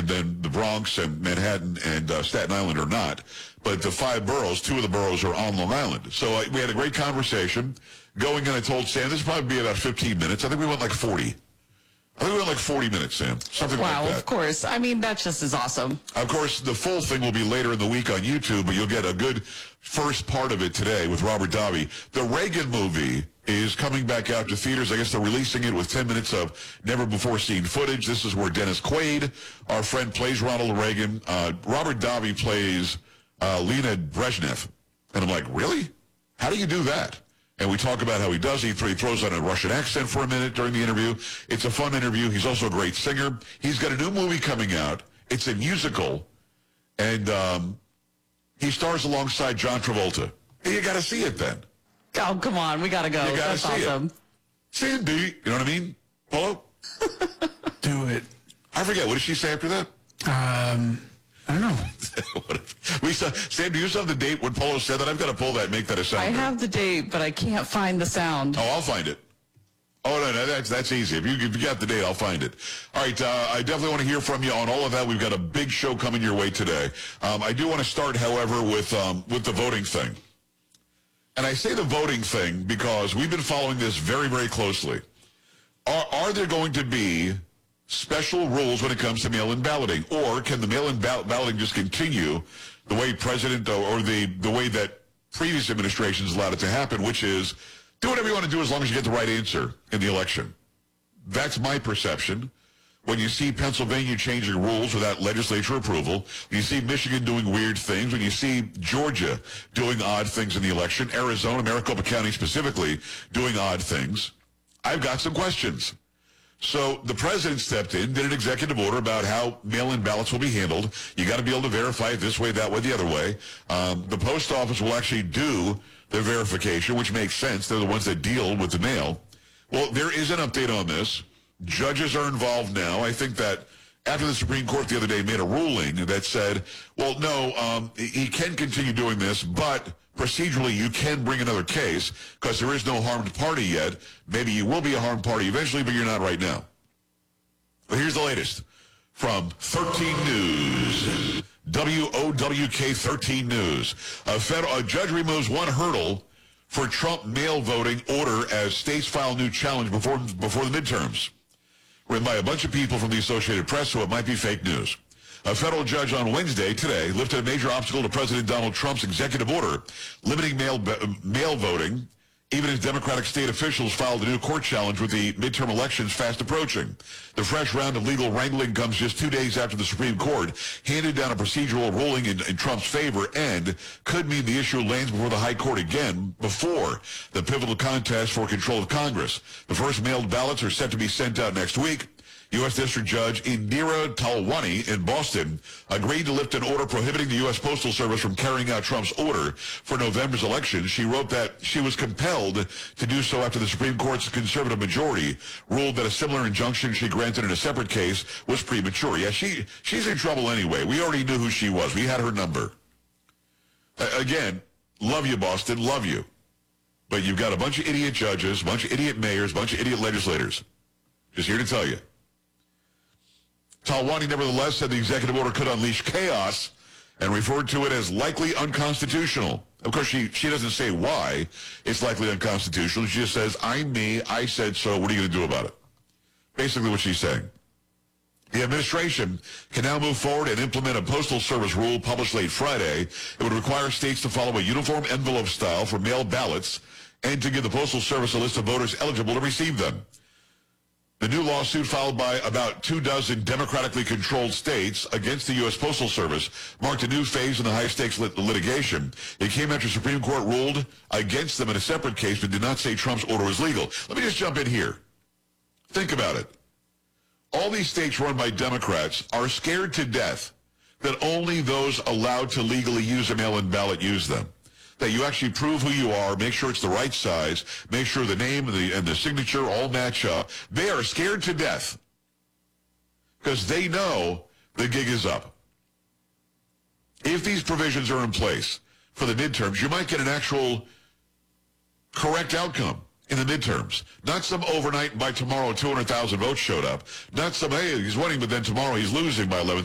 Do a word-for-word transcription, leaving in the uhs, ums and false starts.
and then the Bronx and Manhattan and uh, Staten Island are not. But the five boroughs, two of the boroughs are on Long Island. So uh, we had a great conversation. Going in, I told Sam, this would probably be about fifteen minutes. I think we went like forty. I think we went like forty minutes, Sam. Something wow, like that. Of course. I mean, that just is awesome. Of course, the full thing will be later in the week on YouTube, but you'll get a good first part of it today with Robert Davi. The Reagan movie is coming back out to theaters. I guess they're releasing it with ten minutes of never-before-seen footage. This is where Dennis Quaid, our friend, plays Ronald Reagan. Uh, Robert Davi plays uh, Leonid Brezhnev. And I'm like, really? How do you do that? And we talk about how he does. He, th- he throws on a Russian accent for a minute during the interview. It's a fun interview. He's also a great singer. He's got a new movie coming out. It's a musical. And um, he stars alongside John Travolta. Hey, you got to see it then. Oh, come on. We got to go. You gotta That's see awesome. It. Sandy, you know what I mean? Polo? Do it. I forget. What did she say after that? Um, I don't know. we saw, Sam, do you still have the date when Polo said that? I've got to pull that and make that a sound. I have the date, but I can't find the sound. Oh, I'll find it. Oh, no, no, that's that's easy. If you, if you got the date, I'll find it. All right, uh, I definitely want to hear from you on all of that. We've got a big show coming your way today. Um, I do want to start, however, with um, with the voting thing. And I say the voting thing because we've been following this very, very closely. Are, are there going to be special rules when it comes to mail-in balloting? Or can the mail-in ball- balloting just continue the way President or the, the way that previous administrations allowed it to happen, which is do whatever you want to do as long as you get the right answer in the election? That's my perception. When you see Pennsylvania changing rules without legislature approval, when you see Michigan doing weird things, when you see Georgia doing odd things in the election, Arizona, Maricopa County specifically, doing odd things, I've got some questions. So the president stepped in, did an executive order about how mail-in ballots will be handled. You got to be able to verify it this way, that way, the other way. Um, the post office will actually do the verification, which makes sense. They're the ones that deal with the mail. Well, there is an update on this. Judges are involved now. I think that after the Supreme Court the other day made a ruling that said, well, no, um, he can continue doing this, but procedurally you can bring another case because there is no harmed party yet. Maybe you will be a harmed party eventually, but you're not right now. But here's the latest from thirteen News, W O W K thirteen News. A, federal, a judge removes one hurdle for Trump mail voting order as states file new challenge before before the midterms. Written by a bunch of people from the Associated Press, so it might be fake news. A federal judge on Wednesday, today, lifted a major obstacle to President Donald Trump's executive order limiting mail, mail voting, even as Democratic state officials filed a new court challenge with the midterm elections fast approaching. The fresh round of legal wrangling comes just two days after the Supreme Court handed down a procedural ruling in, in Trump's favor and could mean the issue lands before the High Court again before the pivotal contest for control of Congress. The first mailed ballots are set to be sent out next week. U S. District Judge Indira Talwani in Boston agreed to lift an order prohibiting the U S. Postal Service from carrying out Trump's order for November's election. She wrote that she was compelled to do so after the Supreme Court's conservative majority ruled that a similar injunction she granted in a separate case was premature. Yeah, she she's in trouble anyway. We already knew who she was. We had her number. Uh, again, love you, Boston, love you. But you've got a bunch of idiot judges, a bunch of idiot mayors, a bunch of idiot legislators. Just here to tell you. Talwani nevertheless said the executive order could unleash chaos and referred to it as likely unconstitutional. Of course, she, she doesn't say why it's likely unconstitutional. She just says, I'm me, I said so, what are you going to do about it? Basically what she's saying. The administration can now move forward and implement a Postal Service rule published late Friday. It would require states to follow a uniform envelope style for mail ballots and to give the Postal Service a list of voters eligible to receive them. The new lawsuit filed by about two dozen democratically controlled states against the U S. Postal Service marked a new phase in the high-stakes lit- litigation. It came after the Supreme Court ruled against them in a separate case but did not say Trump's order was legal. Let me just jump in here. Think about it. All these states run by Democrats are scared to death that only those allowed to legally use a mail-in ballot use them. That you actually prove who you are, make sure it's the right size, make sure the name and the, and the signature all match up. They are scared to death because they know the gig is up. If these provisions are in place for the midterms, you might get an actual correct outcome in the midterms. Not some overnight, by tomorrow two hundred thousand votes showed up. Not some, hey, he's winning, but then tomorrow he's losing by eleven